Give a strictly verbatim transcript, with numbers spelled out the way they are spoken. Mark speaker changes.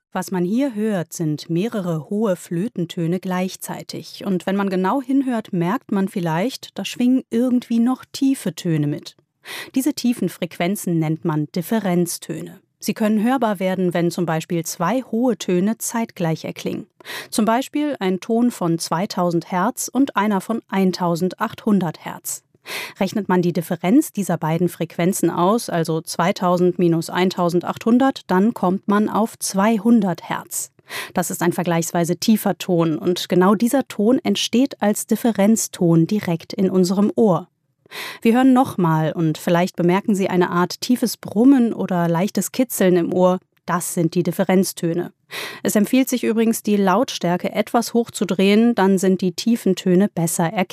Speaker 1: Was man hier hört, sind mehrere hohe Flötentöne gleichzeitig. Und wenn man genau hinhört, merkt man vielleicht, da schwingen irgendwie noch tiefe Töne mit. Diese tiefen Frequenzen nennt man Differenztöne. Sie können hörbar werden, wenn zum Beispiel zwei hohe Töne zeitgleich erklingen. Zum Beispiel ein Ton von zweitausend Hertz und einer von eintausendachthundert Hertz. Rechnet man die Differenz dieser beiden Frequenzen aus, also zweitausend minus eintausendachthundert, dann kommt man auf zweihundert Hertz. Das ist ein vergleichsweise tiefer Ton und genau dieser Ton entsteht als Differenzton direkt in unserem Ohr. Wir hören nochmal und vielleicht bemerken Sie eine Art tiefes Brummen oder leichtes Kitzeln im Ohr. Das sind die Differenztöne. Es empfiehlt sich übrigens, die Lautstärke etwas hochzudrehen, dann sind die tiefen Töne besser erkennbar.